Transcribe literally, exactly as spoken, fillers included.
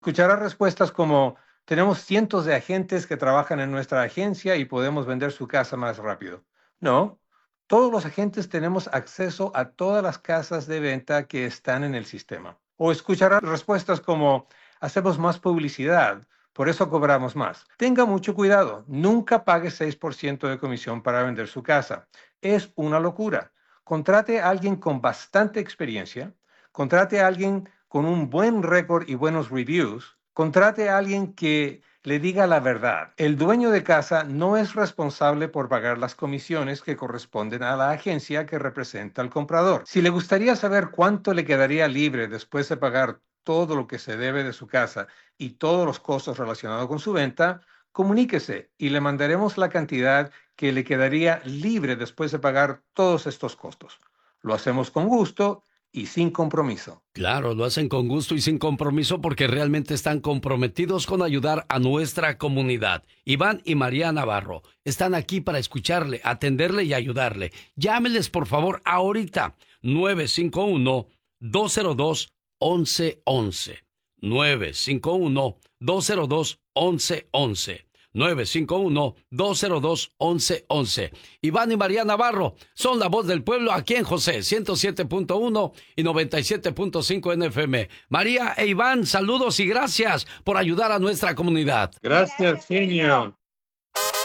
Escuchará respuestas como, tenemos cientos de agentes que trabajan en nuestra agencia y podemos vender su casa más rápido. No, todos los agentes tenemos acceso a todas las casas de venta que están en el sistema. O escuchará respuestas como, hacemos más publicidad, por eso cobramos más. Tenga mucho cuidado, nunca pague seis por ciento de comisión para vender su casa. Es una locura. Contrate a alguien con bastante experiencia, contrate a alguien con un buen récord y buenos reviews, contrate a alguien que le diga la verdad. El dueño de casa no es responsable por pagar las comisiones que corresponden a la agencia que representa al comprador. Si le gustaría saber cuánto le quedaría libre después de pagar todo lo que se debe de su casa y todos los costos relacionados con su venta, comuníquese y le mandaremos la cantidad que le quedaría libre después de pagar todos estos costos. Lo hacemos con gusto y sin compromiso. Claro, lo hacen con gusto y sin compromiso porque realmente están comprometidos con ayudar a nuestra comunidad. Iván y María Navarro están aquí para escucharle, atenderle y ayudarle. Llámeles por favor ahorita. nueve cinco uno, dos cero dos, once once. nueve cinco uno, dos cero dos, once once. nueve cinco uno, dos cero dos, once once. Iván y María Navarro son la voz del pueblo aquí en José, ciento siete punto uno y noventa y siete punto cinco en F M. María e Iván, saludos y gracias por ayudar a nuestra comunidad. Gracias, genio.